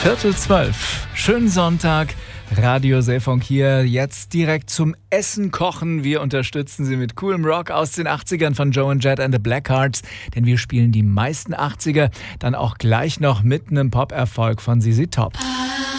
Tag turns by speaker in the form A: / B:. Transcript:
A: 11:45. Schönen Sonntag. Radio Seefunk hier. Jetzt direkt zum Essen kochen. Wir unterstützen Sie mit coolem Rock aus den 80ern von Joe and Jett and the Blackhearts. Denn wir spielen die meisten 80er. Dann auch gleich noch mit einem Pop-Erfolg von ZZ Top.